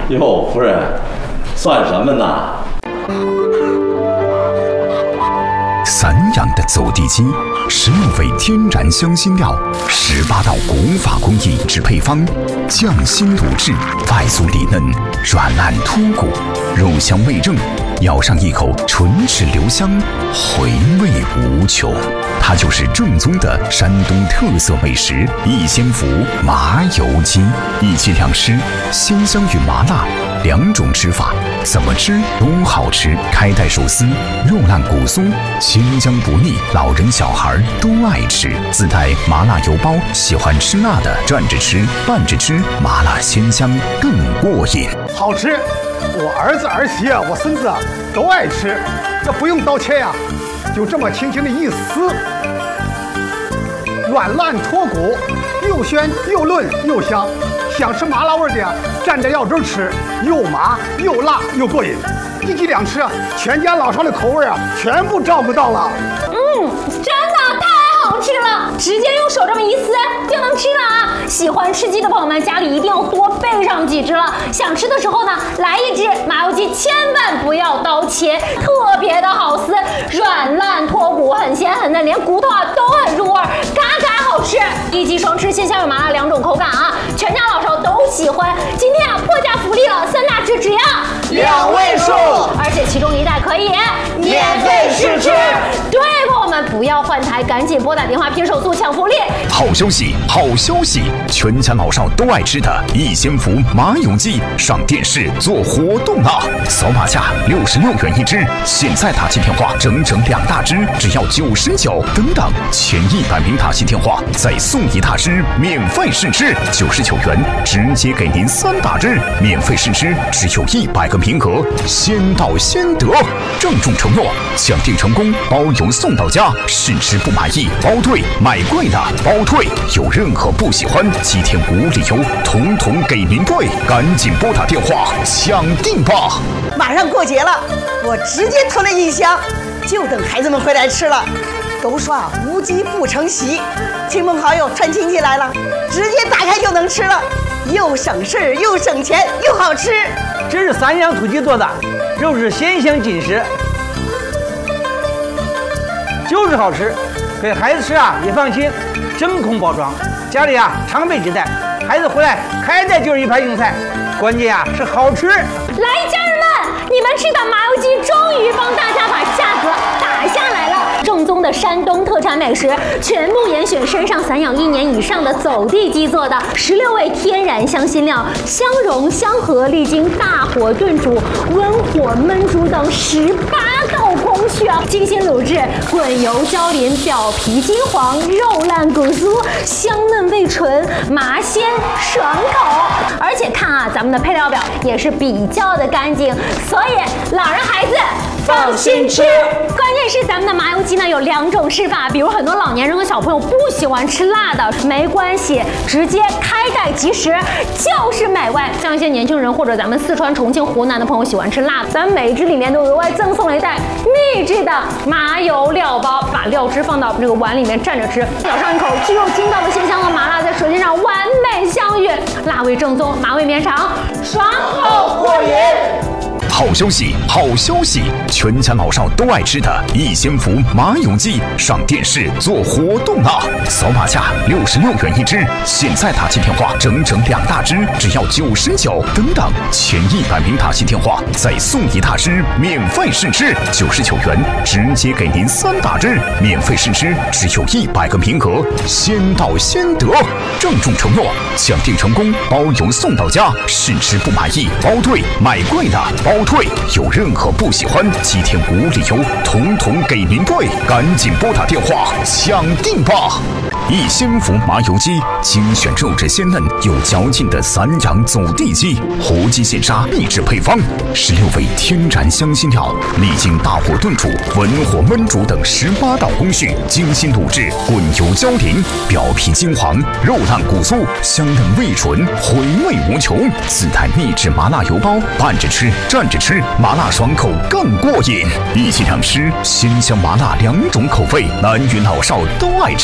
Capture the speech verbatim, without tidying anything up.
哟，夫人，算什么呢？ 散养的走地鸡，十六味天然香辛料，十八道古法工艺制配方，匠心卤制，外酥里嫩，软烂脱骨，肉香味正，咬上一口唇齿留香，回味无穷。它就是正宗的山东特色美食逸仙福麻油鸡，一鸡两吃，鲜香与麻辣两种吃法，怎么吃都好吃。开袋手撕，肉烂骨酥，清香不腻，老人小孩都爱吃。自带麻辣油包，喜欢吃辣的蘸着吃，拌着吃，麻辣鲜香更过瘾。 好吃，我儿子儿媳我孙子都爱吃，这不用刀切呀，就这么轻轻的一撕，软烂脱骨，又鲜又嫩又香。想吃麻辣味的呀，蘸着药汁吃，又麻又辣又过瘾。一鸡两吃啊，全家老少的口味啊，全部照顾到了。 嗯，真的太好吃了，直接用手这么一撕就能吃了啊！喜欢吃鸡的朋友们，家里一定要多备上几只了。想吃的时候呢，来一只麻油鸡，千万不要刀切，特别的好撕，软烂脱骨，很鲜很嫩，连骨头啊都很入味，嘎嘎好吃。一鸡双吃，鲜香与麻辣两种口感啊，全家老少都喜欢。今天啊，破价福利了，三大只只要两位数， 而且其中一袋可以免费试吃。 对，朋友们不要换台，赶紧拨打电话拼手速抢福利。 好消息，好消息！全家老少都爱吃的逸仙福麻油鸡上电视做活动了，扫码价六十六元一只，现在打进电话整整两大只，只要九十九。等等，前一百名打进电话再送一大只免费试吃，九十九元直接给您三大只免费试吃，只有一百个名额，先到先得。郑重承诺，抢订成功包邮送到家，试吃不满意包退，买贵的包退，有任何不喜欢七天无理由统统给您退，赶紧拨打电话抢订吧！ 马上过节了，我直接囤了一箱，就等孩子们回来吃了。都说啊，无鸡不成席，亲朋好友串亲戚来了，直接打开就能吃了，又省事又省钱又好吃。 这是散养土鸡做的，肉是鲜香紧实，就是好吃，给孩子吃啊也放心。真空包装，家里啊常备几袋，孩子回来开袋就是一盘硬菜，关键啊是好吃。来， 家人们，你们吃的麻油鸡终于帮大家把价格打下来了。正宗的山东特产美食，全部严选身上散养一年以上的走地鸡做的，十六味天然香辛料，相融相合，历经大火炖煮、温火焖煮等十八道工序啊，精心卤制，滚油焦淋，表皮金黄，肉烂骨酥，香嫩味纯，麻鲜爽口。而且看啊，咱们的配料表也是比较的干净，所以老人孩子放心吃。 关键是咱们的麻油鸡呢有两种吃法，比如很多老年人和小朋友不喜欢吃辣的，没关系，直接开袋即食就是美味。像一些年轻人或者咱们四川、重庆、湖南的朋友喜欢吃辣的，咱们每只里面都额外赠送了一袋秘制的麻油料包，把料汁放到这个碗里面蘸着吃，咬上一口，具有筋道的鲜香和麻辣在舌尖上完美相遇，辣味正宗，麻味绵长，爽口过瘾。 好消息，好消息！全家老少都爱吃的逸仙福麻油鸡上电视做活动了，扫码价六十六元一只，现在打进电话整整两大只，只要九十九。等等，前一百名打进电话再送一大只免费试吃，九十九元直接给您三大只免费试吃，只有一百个名额，先到先得。郑重承诺，抢订成功包邮送到家，试吃不满意包退，买贵的包退，有任何不喜欢七天无理由统统给您退，赶紧拨打电话抢订吧！逸仙福麻油鸡，精选肉质鲜嫩有嚼劲的散养走地鸡，活鸡现杀秘制配方，十六味天然香辛料，历经大火炖煮、文火焖煮等十八道工序，精心卤制，滚油焦淋，表皮金黄，肉烂骨酥，香嫩味纯，回味无穷。自带秘制麻辣油包，拌着吃、蘸着吃，麻辣爽口更过瘾。一鸡两吃，鲜香麻辣两种口味，男女老少都爱吃。